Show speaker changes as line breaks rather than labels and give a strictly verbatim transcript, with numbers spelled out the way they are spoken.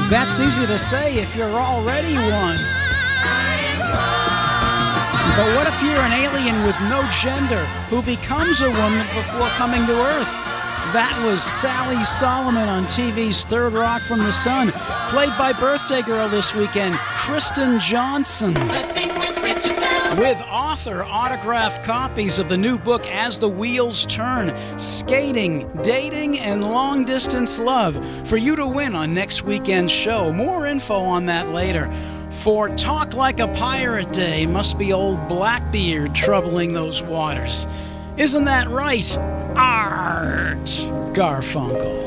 That's easy to say if you're already one. But what if you're an alien with no gender who becomes a woman before coming to Earth? That was Sally Solomon on T V's Third Rock from the Sun, played by birthday girl this weekend, Kristen Johnson. With author autographed copies of the new book As the Wheels Turn, Skating, Dating, and Long Distance Love for you to win on next weekend's show. More info on that later. For Talk Like a Pirate Day, must be old Blackbeard troubling those waters. Isn't that right, Art Garfunkel?